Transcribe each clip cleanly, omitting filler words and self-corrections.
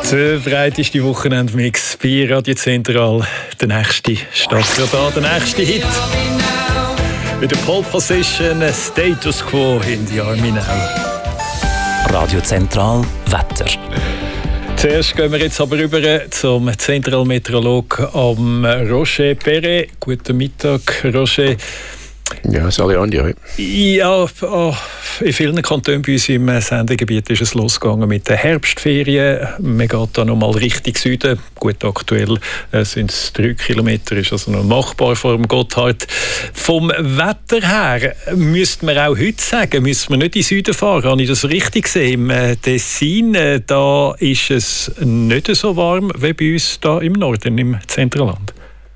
Der breiteste Wochenendmix bei Radio Zentral. Der nächste Stadtradar, der nächste Hit. Mit der Pole Position Status Quo in the Army Now. Radio Zentral Wetter. Zuerst gehen wir jetzt aber rüber zum Zentralmeteorolog Roger Perret. Guten Mittag, Roger. Ja, Sali Andi. Ja, in vielen Kantonen bei uns im Sendegebiet ist es losgegangen mit den Herbstferien. Man geht da nochmal Richtung Süden. Gut, aktuell sind es 3 Kilometer, ist also noch machbar vor dem Gotthard. Vom Wetter her müsste man auch heute sagen, müssen wir nicht in den Süden fahren. Habe ich das richtig gesehen? Im Tessin, da ist es nicht so warm wie bei uns da im Norden, im Zentralland.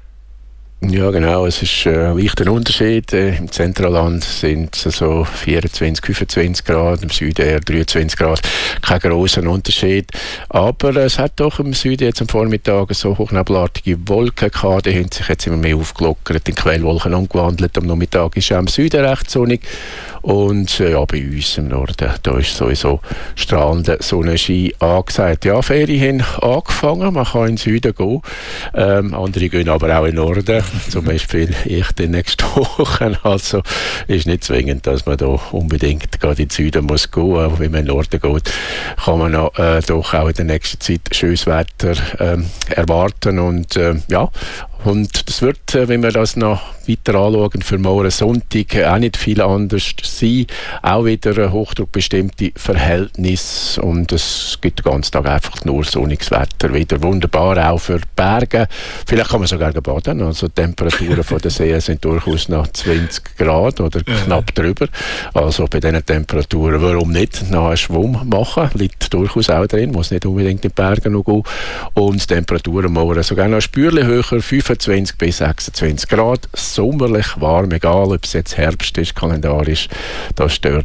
Ja, genau. Es ist ein leichter Unterschied. Im Zentralland sind es so 24, 25 Grad, im Süden eher 23 Grad. Kein grosser Unterschied. Aber es hat doch im Süden jetzt am Vormittag so hochnebelartige Wolken gehabt. Die haben sich jetzt immer mehr aufgelockert, in Quellwolken umgewandelt. Am Nachmittag ist es auch im Süden recht sonnig. Und ja, bei uns im Norden, da ist sowieso strahlender Sonnenschein angesagt. Ja, Ferien haben angefangen, man kann in den Süden gehen. Andere gehen aber auch in den Norden. Zum Beispiel ich die nächste Woche. Also ist nicht zwingend, dass man da unbedingt gerade in den Süden muss gehen. Auch wenn man in den Norden geht, kann man doch auch in der nächsten Zeit schönes Wetter erwarten. Und ja, und das wird, wenn wir das noch weiter anschauen, für morgen Sonntag auch nicht viel anders sein. Auch wieder ein hochdruckbestimmte Verhältnis und es gibt den ganzen Tag einfach nur sonniges Wetter. Wieder wunderbar, auch für Berge. Vielleicht kann man sogar baden. Also die Temperaturen von der See sind durchaus noch 20 Grad oder knapp drüber. Also bei diesen Temperaturen, warum nicht noch einen Schwumm machen? Liegt durchaus auch drin, muss nicht unbedingt in die Berge noch gehen. Und die Temperaturen morgen sogar noch ein Spürchen höher, 25 bis 26 Grad. Sommerlich warm, egal ob es jetzt Herbst ist, kalendarisch, das stört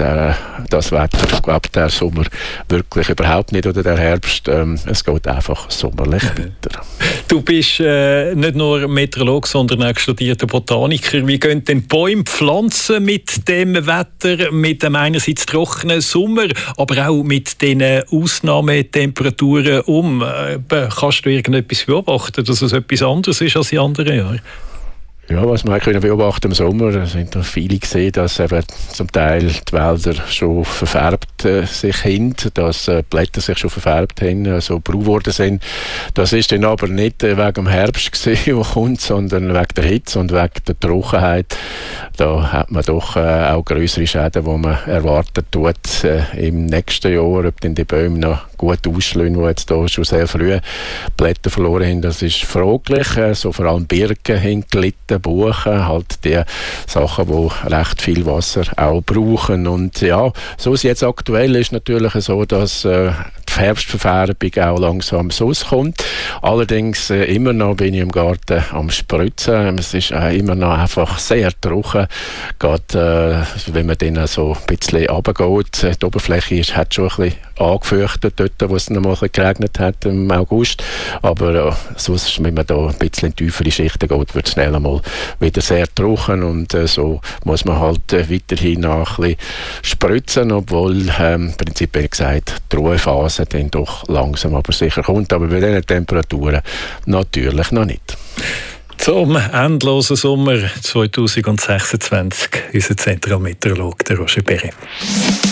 das Wetter. Ich glaube, der Sommer wirklich überhaupt nicht, oder der Herbst. Es geht einfach sommerlich weiter. Du bist nicht nur Meteorolog, sondern auch studierter Botaniker. Wie gehen denn Bäume, Pflanzen mit dem Wetter, mit dem einerseits trockenen Sommer, aber auch mit den Ausnahmetemperaturen um? Kannst du irgendetwas beobachten, dass es etwas anderes ist als in anderen Jahren? Ja, was wir können beobachten im Sommer, sind noch viele gesehen, dass eben zum Teil die Wälder schon verfärbt sich haben, dass die Blätter sich schon verfärbt haben, also braun geworden sind. Das ist dann aber nicht wegen dem Herbst gesehen, der kommt, sondern wegen der Hitze und wegen der Trockenheit. Da hat man doch auch grössere Schäden, die man erwartet tut im nächsten Jahr, ob denn die Bäume noch gut ausschlagen, die jetzt da schon sehr früh Blätter verloren haben. Das ist fraglich. So vor allem Birken haben gelitten, Buchen, halt die Sachen, die recht viel Wasser auch brauchen. Und ja, so ist jetzt aktuell ist natürlich so, dass die Herbstverfärbung auch langsam so kommt. Allerdings immer noch bin ich im Garten am Spritzen. Es ist immer noch einfach sehr trocken. Gerade wenn man dann so ein bisschen runtergeht. Die Oberfläche hat schon ein bisschen angefeuchtet, dort, wo es noch mal ein bisschen geregnet hat im August. Aber sonst, wenn man da ein bisschen in tiefere Schichten geht, wird es schnell einmal wieder sehr trocken. Und so muss man halt weiterhin ein bisschen spritzen, obwohl im Prinzip, wie gesagt, die Ruhephase dann doch langsam aber sicher kommt. Aber bei diesen Temperaturen natürlich noch nicht. Zum endlosen Sommer 2026, unser Zentralmeteorolog, der Roger Perret.